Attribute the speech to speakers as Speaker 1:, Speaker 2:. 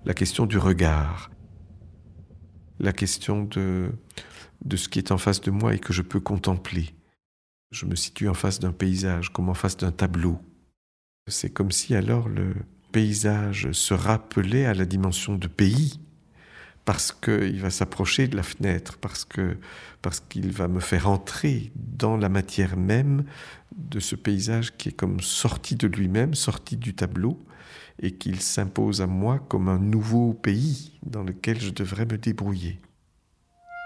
Speaker 1: la question du regard, la question de ce qui est en face de moi et que je peux contempler. Je me situe en face d'un paysage, comme en face d'un tableau. C'est comme si alors le paysage se rappelait à la dimension de pays, parce qu'il va s'approcher de la fenêtre, parce qu'il va me faire entrer dans la matière même de ce paysage qui est comme sorti de lui-même, sorti du tableau, et qu'il s'impose à moi comme un nouveau pays dans lequel je devrais me débrouiller.